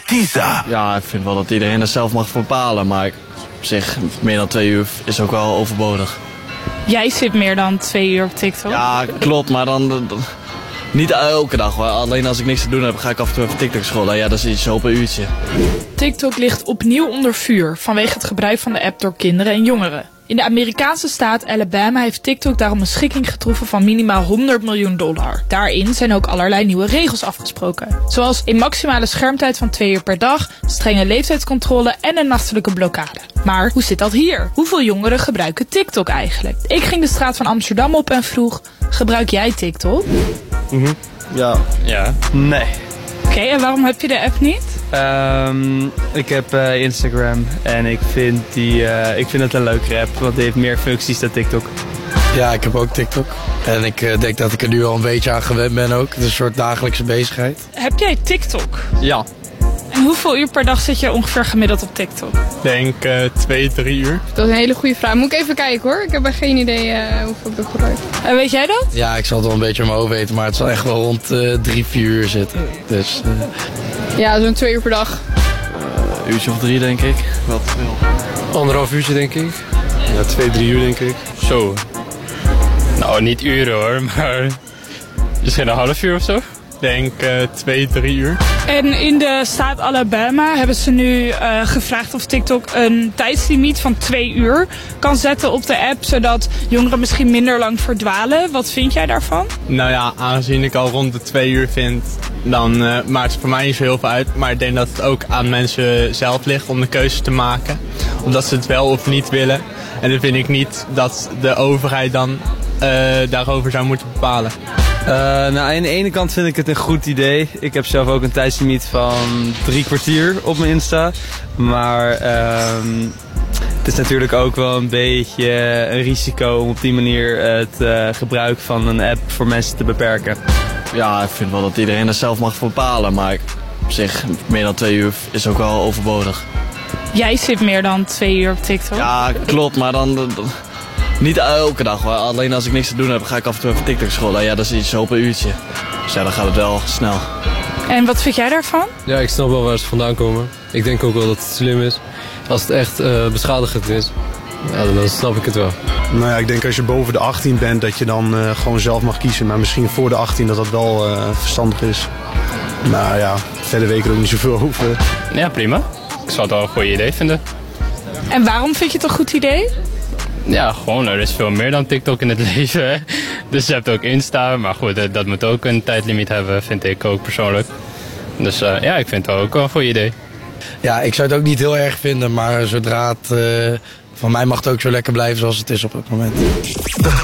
Kisa. Ja, ik vind wel dat iedereen dat zelf mag bepalen, maar op zich meer dan 2 uur is ook wel overbodig. Jij zit meer dan 2 uur op TikTok? Ja, klopt, maar dan niet elke dag hoor. Alleen als ik niks te doen heb, ga ik af en toe even TikTok scrollen. Ja, dat is iets zo op een uurtje. TikTok ligt opnieuw onder vuur vanwege het gebruik van de app door kinderen en jongeren. In de Amerikaanse staat Alabama heeft TikTok daarom een schikking getroffen van minimaal $100 miljoen. Daarin zijn ook allerlei nieuwe regels afgesproken. Zoals een maximale schermtijd van 2 uur per dag, strenge leeftijdscontrole en een nachtelijke blokkade. Maar hoe zit dat hier? Hoeveel jongeren gebruiken TikTok eigenlijk? Ik ging de straat van Amsterdam op en vroeg, gebruik jij TikTok? Ja. Nee. Oké, en waarom heb je de app niet? Ik heb Instagram en ik vind het een leukere app, want die heeft meer functies dan TikTok. Ja, ik heb ook TikTok. En ik denk dat ik er nu al een beetje aan gewend ben ook. Het is een soort dagelijkse bezigheid. Heb jij TikTok? Ja. En hoeveel uur per dag zit je ongeveer gemiddeld op TikTok? Denk 2-3 uur. Dat is een hele goede vraag. Moet ik even kijken hoor. Ik heb echt geen idee hoeveel ik dat gebruik. En weet jij dat? Ja, ik zal het wel een beetje om mijn hoofd weten, maar het zal echt wel rond 3-4 uur zitten. Dus, Ja, zo'n 2 uur per dag. Een uurtje of 3 denk ik. Wat veel. 1,5 uurtje denk ik. Ja, 2-3 uur denk ik. Zo. Nou, niet uren hoor, maar misschien een half uur of zo. Denk 2-3 uur. En in de staat Alabama hebben ze nu gevraagd of TikTok een tijdslimiet van 2 uur kan zetten op de app, zodat jongeren misschien minder lang verdwalen. Wat vind jij daarvan? Nou ja, aangezien ik al rond de 2 uur vind, dan maakt het voor mij niet zo heel veel uit. Maar ik denk dat het ook aan mensen zelf ligt om de keuze te maken. Omdat ze het wel of niet willen. En dan vind ik niet dat de overheid dan daarover zou moeten bepalen. Nou, aan de ene kant vind ik het een goed idee. Ik heb zelf ook een tijdslimiet van 3 kwartier op mijn Insta. Maar het is natuurlijk ook wel een beetje een risico om op die manier het gebruik van een app voor mensen te beperken. Ja, ik vind wel dat iedereen dat zelf mag bepalen, maar op zich meer dan 2 uur is ook wel overbodig. Jij zit meer dan 2 uur op TikTok? Ja, klopt, maar dan niet elke dag hoor. Alleen als ik niks te doen heb, ga ik af en toe even TikTok scrollen. Ja, dat is iets zo op een uurtje. Dus ja, dan gaat het wel snel. En wat vind jij daarvan? Ja, ik snap wel waar ze vandaan komen. Ik denk ook wel dat het slim is. Als het echt beschadigend is, ja, dan snap ik het wel. Nou ja, ik denk als je boven de 18 bent dat je dan gewoon zelf mag kiezen. Maar misschien voor de 18 dat dat wel verstandig is. Nou ja, verder weet ik er ook niet zoveel over. Ja, prima. Ik zou het wel een goed idee vinden. En waarom vind je het een goed idee? Ja, gewoon, er is veel meer dan TikTok in het leven. Hè? Dus je hebt ook Insta, maar goed, dat moet ook een tijdlimiet hebben, vind ik ook persoonlijk. Dus ja, ik vind het ook wel een goed idee. ja, ik zou het ook niet heel erg vinden, maar zodra het... van mij mag het ook zo lekker blijven zoals het is op het moment.